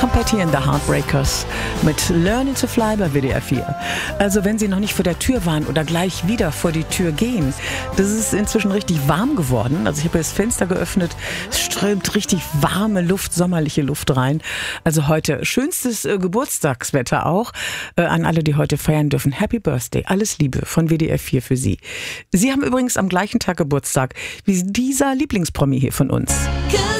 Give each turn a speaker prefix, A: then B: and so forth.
A: Petty and the Heartbreakers mit Learning to Fly bei WDR 4. Also wenn Sie noch nicht vor der Tür waren oder gleich wieder vor die Tür gehen, das ist inzwischen richtig warm geworden. Also ich habe das Fenster geöffnet, es strömt richtig warme Luft, sommerliche Luft rein. Also heute schönstes Geburtstagswetter auch. An alle, die heute feiern dürfen. Happy Birthday, alles Liebe von WDR 4 für Sie. Sie haben übrigens am gleichen Tag Geburtstag wie dieser Lieblingspromi hier von uns.